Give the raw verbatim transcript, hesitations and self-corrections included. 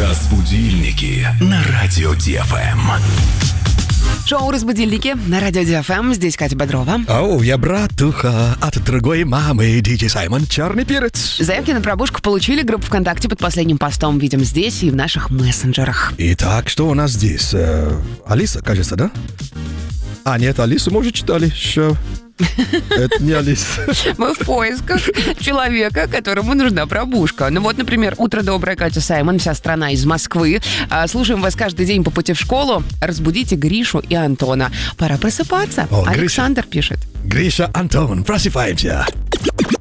Разбудильники на радио Ди Эф Эм. Шоу «Разбудильники» на радио Ди Эф Эм. Здесь Катя Бодрова. Оу, я братуха от другой мамы, диджей Саймон Черный Перец. Заявки на пробужку получили. Группу ВКонтакте под последним постом видим здесь и в наших мессенджерах. Итак, что у нас здесь? Э, Алиса, кажется, да? А, нет, Алису мы уже читали. Еще. Это не Алиса. Мы в поисках человека, которому нужна пробужка. Ну вот, например, утро доброе, Катя Саймон, вся страна из Москвы. А, слушаем вас каждый день по пути в школу. Разбудите Гришу и Антона. Пора просыпаться. О, Александр Гриша. пишет. Гриша, Антон, просыпаемся.